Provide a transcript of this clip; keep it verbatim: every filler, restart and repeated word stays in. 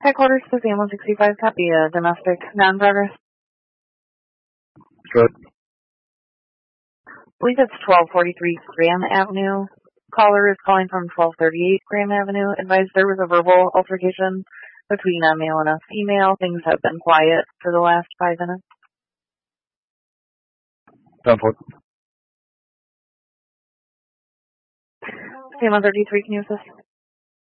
Headquarters to Sam one sixty-five, copy a domestic non-progress. Good. I believe it's twelve forty-three Graham Avenue. Caller is calling from twelve thirty-eight Graham Avenue. Advised there was a verbal altercation between a male and a female. Things have been quiet for the last five minutes. ten four. Sam one thirty-three, can you assist?